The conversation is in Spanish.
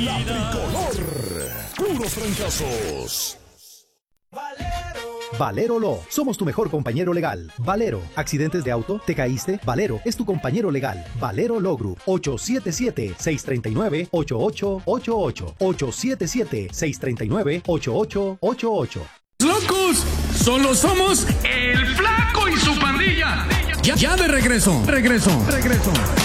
La Tricolor. Puros trancazos. Valero Law, somos tu mejor compañero legal. Valero, accidentes de auto, te caíste, Valero es tu compañero legal. Valero Law Group, 877-639-8888. 877-639-8888. ¡Locos! Solo somos el Flaco y su pandilla. Ya de regreso.